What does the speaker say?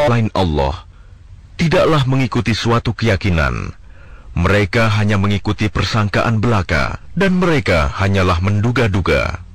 selain Allah tidaklah mengikuti suatu keyakinan. Mereka hanya mengikuti persangkaan belaka, dan mereka hanyalah menduga-duga.